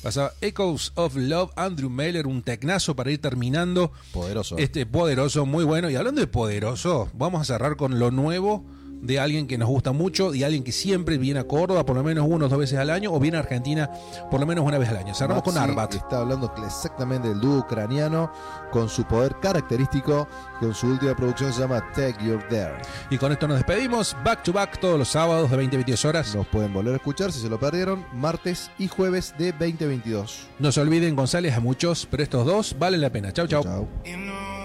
Pasaba Echoes of Love, Andrew Mailer, un tecnazo para ir terminando. Poderoso. Poderoso, muy bueno. Y hablando de poderoso, vamos a cerrar con lo nuevo de alguien que nos gusta mucho y alguien que siempre viene a Córdoba por lo menos 1 o 2 veces al año, o viene a Argentina por lo menos una vez al año. Cerramos con Arbat. Está hablando exactamente del dúo ucraniano con su poder característico, con su última producción se llama Take You There. Y con esto nos despedimos, back to back todos los sábados de 20 a 22 horas. Nos pueden volver a escuchar si se lo perdieron, martes y jueves de 20 a 22. No se olviden, González, a muchos, pero estos dos valen la pena. Chau, chau. Chau.